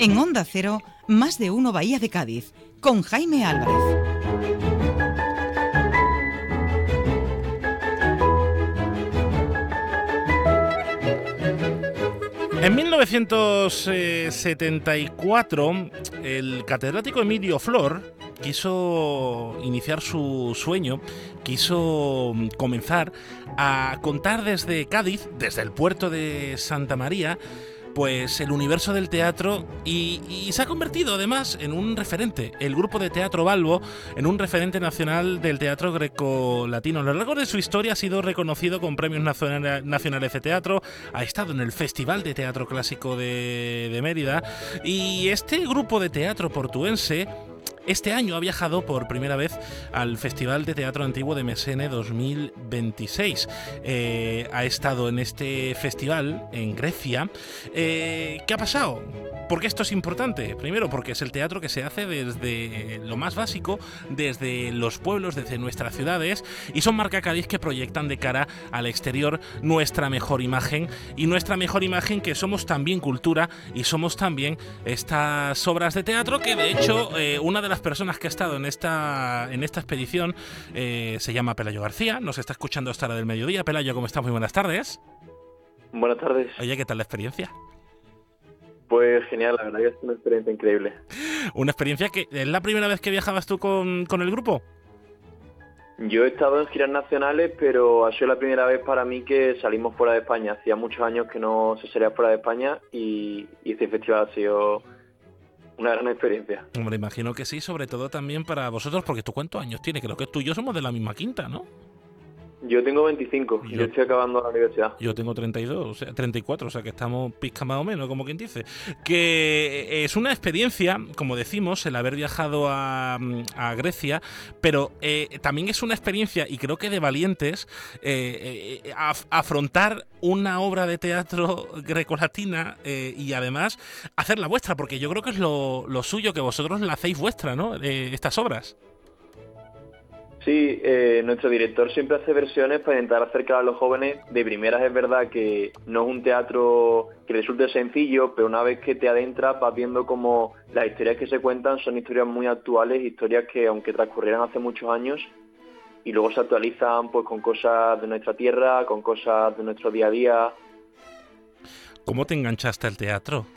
En Onda Cero, Más de Uno Bahía de Cádiz, con Jaime Álvarez. En 1974, el catedrático Emilio Flor quiso iniciar su sueño, quiso comenzar a contar desde Cádiz, desde el puerto de Santa María, pues el universo del teatro y se ha convertido además en un referente, el grupo de Teatro Balbo, en un referente nacional del teatro grecolatino. A lo largo de su historia ha sido reconocido con premios nacionales de teatro, ha estado en el Festival de Teatro Clásico de Mérida, y este grupo de teatro portuense este año ha viajado por primera vez al Festival de Teatro Antiguo de Mesene 2026. Ha estado en este festival en Grecia. ¿Qué ha pasado? ¿Por qué esto es importante? Primero, porque es el teatro que se hace desde lo más básico, desde los pueblos, desde nuestras ciudades, y son marca Cádiz que proyectan de cara al exterior nuestra mejor imagen, y nuestra mejor imagen que somos también cultura y somos también estas obras de teatro que, de hecho, una de las personas que ha estado en esta expedición se llama Pelayo García, nos está escuchando a esta hora del mediodía. Pelayo, ¿cómo estás? Muy buenas tardes. Buenas tardes. Oye, ¿qué tal la experiencia? Pues genial, la verdad que es una experiencia increíble. Una experiencia que es la primera vez que viajabas tú con el grupo. Yo he estado en giras nacionales, pero ha sido la primera vez para mí que salimos fuera de España. Hacía muchos años que no se salía fuera de España y este festival ha sido una gran experiencia. Hombre, imagino que sí, sobre todo también para vosotros, porque ¿tú cuántos años tienes? Creo que tú y yo somos de la misma quinta, ¿no? Yo tengo 25, yo estoy acabando la universidad. Yo tengo 32, o sea, 34, o sea que estamos pizca más o menos, como quien dice. Que es una experiencia, como decimos, el haber viajado a Grecia, pero también es una experiencia, y creo que de valientes, afrontar una obra de teatro grecolatina y además hacerla vuestra, porque yo creo que es lo suyo, que vosotros la hacéis vuestra, ¿no? Estas obras. Sí, nuestro director siempre hace versiones para intentar acercar a los jóvenes. De primeras es verdad que no es un teatro que resulte sencillo, pero una vez que te adentras vas viendo como las historias que se cuentan son historias muy actuales, historias que aunque transcurrieran hace muchos años y luego se actualizan pues con cosas de nuestra tierra, con cosas de nuestro día a día. ¿Cómo te enganchaste al teatro?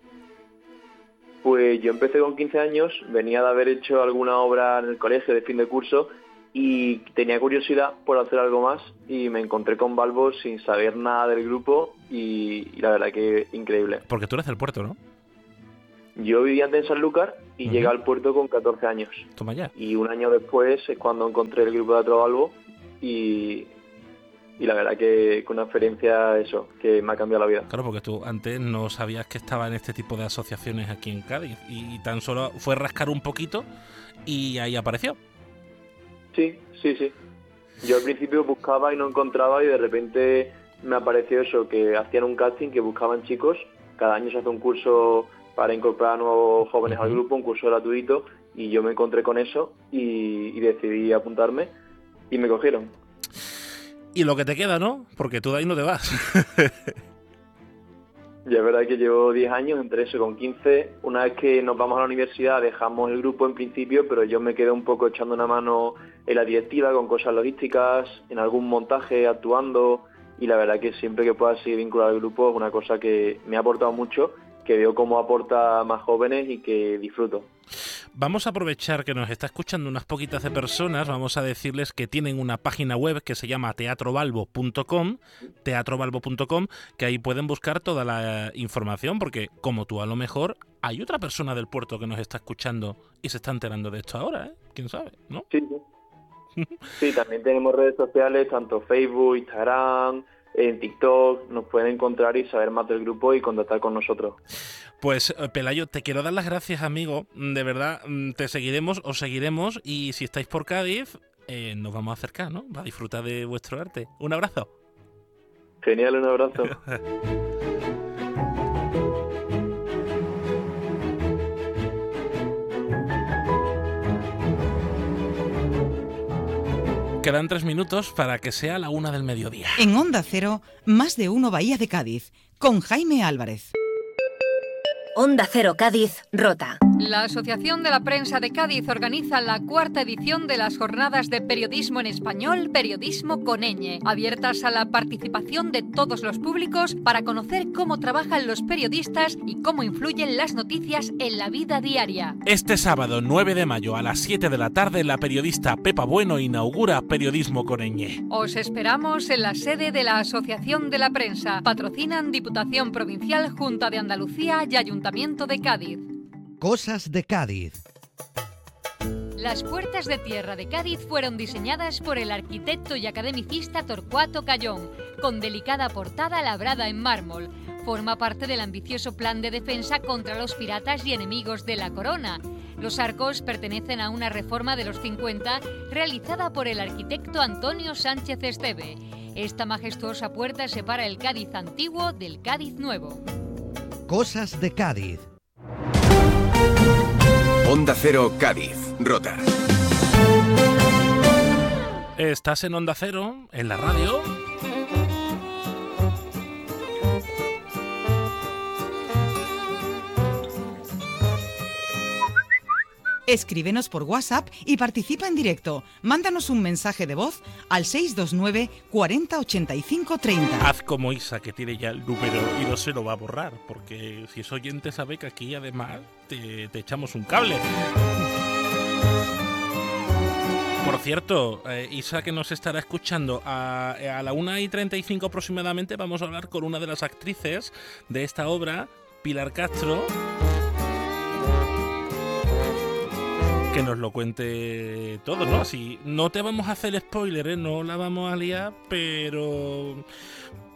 Pues yo empecé con 15 años, venía de haber hecho alguna obra en el colegio de fin de curso y tenía curiosidad por hacer algo más y me encontré con Balbo sin saber nada del grupo y la verdad que increíble. Porque tú eres del puerto, ¿no? Yo vivía antes en Sanlúcar y llegué al puerto con 14 años. Toma ya. Y un año después es cuando encontré el grupo de Teatro Balbo y la verdad que con una experiencia eso, que me ha cambiado la vida. Claro, porque tú antes no sabías que estaba en este tipo de asociaciones aquí en Cádiz y tan solo fue rascar un poquito y ahí apareció. Sí. Yo al principio buscaba y no encontraba y de repente me apareció eso, que hacían un casting, que buscaban chicos. Cada año se hace un curso para incorporar a nuevos jóvenes al grupo, un curso gratuito, y yo me encontré con eso y decidí apuntarme y me cogieron. Y lo que te queda, ¿no? Porque tú de ahí no te vas. Ya es verdad que llevo 10 años, entre eso con 15. Una vez que nos vamos a la universidad dejamos el grupo en principio, pero yo me quedé un poco echando una mano en la directiva con cosas logísticas, en algún montaje, actuando, y la verdad que siempre que pueda seguir vinculado al grupo es una cosa que me ha aportado mucho, que veo cómo aporta a más jóvenes y que disfruto. Vamos a aprovechar que nos está escuchando unas poquitas de personas, vamos a decirles que tienen una página web que se llama teatrobalbo.com, que ahí pueden buscar toda la información, porque como tú a lo mejor hay otra persona del puerto que nos está escuchando y se está enterando de esto ahora, ¿eh? ¿Quién sabe? ¿No? Sí. Sí, también tenemos redes sociales, tanto Facebook, Instagram, en TikTok, nos pueden encontrar y saber más del grupo y contactar con nosotros. Pues Pelayo, te quiero dar las gracias, amigo, de verdad, te seguiremos, os seguiremos y si estáis por Cádiz nos vamos a acercar, ¿no? Va a disfrutar de vuestro arte. Un abrazo. Genial, un abrazo. Quedan 3 minutos para que sea la 1 del mediodía. En Onda Cero, Más de Uno Bahía de Cádiz, con Jaime Álvarez. Onda Cero Cádiz, Rota. La Asociación de la Prensa de Cádiz organiza la 4ª edición de las jornadas de periodismo en español, Periodismo con ñ, abiertas a la participación de todos los públicos para conocer cómo trabajan los periodistas y cómo influyen las noticias en la vida diaria. Este sábado 9 de mayo a las 7 de la tarde, la periodista Pepa Bueno inaugura Periodismo con ñ. Os esperamos en la sede de la Asociación de la Prensa. Patrocinan Diputación Provincial, Junta de Andalucía y Ayuntamiento de Cádiz. Cosas de Cádiz. Las puertas de tierra de Cádiz fueron diseñadas por el arquitecto y academicista Torcuato Cayón, con delicada portada labrada en mármol. Forma parte del ambicioso plan de defensa contra los piratas y enemigos de la corona. Los arcos pertenecen a una reforma de los 50 realizada por el arquitecto Antonio Sánchez Esteve. Esta majestuosa puerta separa el Cádiz antiguo del Cádiz nuevo. Cosas de Cádiz. Onda Cero Cádiz, Rota. Estás en Onda Cero, en la radio. Escríbenos por WhatsApp y participa en directo. Mándanos un mensaje de voz al 629 40 85 30. Haz como Isa, que tiene ya el número y no se lo va a borrar, porque si es oyente sabe que aquí además te echamos un cable. Por cierto, Isa, que nos estará escuchando a la 1:35 aproximadamente, vamos a hablar con una de las actrices de esta obra, Pilar Castro, que nos lo cuente todo, ¿no? Así, no te vamos a hacer spoiler, no la vamos a liar, pero